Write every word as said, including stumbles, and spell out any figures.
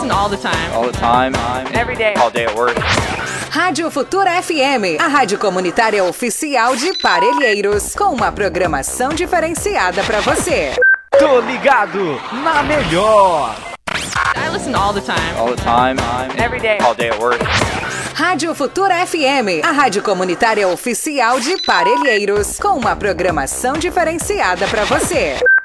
listen all the time. All the time. Every day. All day at work. Rádio Futura F M, a rádio comunitária oficial de Parelheiros, com uma programação diferenciada para você. Tô ligado na melhor. I listen all the time. All the time. Every day. All day at work. Rádio Futura F M, a rádio comunitária oficial de Parelheiros, com uma programação diferenciada para você.